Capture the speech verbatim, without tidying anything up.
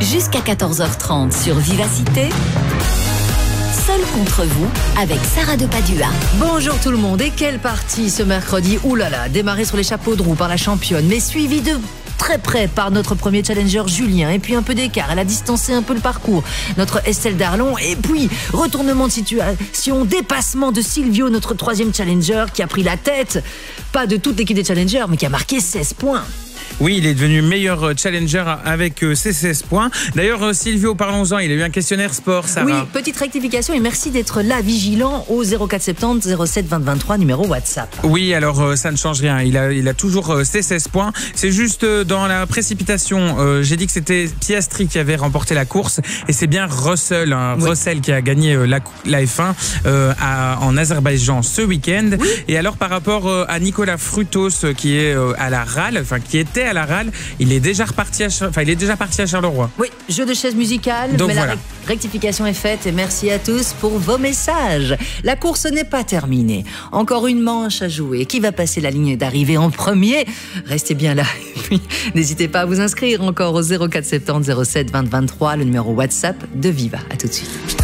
Jusqu'à quatorze heures trente sur Vivacité. Seul contre vous, avec Sarah de Padua. Bonjour tout le monde, et quelle partie ce mercredi. Ouh là là, démarré sur les chapeaux de roue par la championne, mais suivi de très près par notre premier challenger Julien, et puis un peu d'écart, elle a distancé un peu le parcours, notre Estelle Darlon, et puis retournement de situation, dépassement de Silvio, notre troisième challenger, qui a pris la tête, pas de toute l'équipe des challengers, mais qui a marqué seize points. Oui, il est devenu meilleur challenger avec ses seize points. D'ailleurs, Silvio, parlons-en, il a eu un questionnaire sport, Sarah. Oui, petite rectification et merci d'être là, vigilant, au zéro quatre soixante-dix zéro sept vingt vingt-trois, numéro WhatsApp. Oui, alors ça ne change rien, il a, il a toujours ses seize points. C'est juste dans la précipitation, euh, j'ai dit que c'était Piastri qui avait remporté la course, et c'est bien Russell, hein, oui. Russell qui a gagné la, la F un euh, à, en Azerbaïdjan ce week-end. Oui. Et alors par rapport à Nicolas Frutos qui est à la râle, enfin qui était à la râle, il est déjà reparti à, enfin il est déjà parti à Charleroi. Oui, jeu de chaise musicale. Donc mais voilà. La rectification est faite et merci à tous pour vos messages. La course n'est pas terminée. Encore une manche à jouer. Qui va passer la ligne d'arrivée en premier? Restez bien là. Et puis, n'hésitez pas à vous inscrire encore au zéro quatre soixante-dix zéro sept vingt vingt-trois, le numéro WhatsApp de Viva. À tout de suite.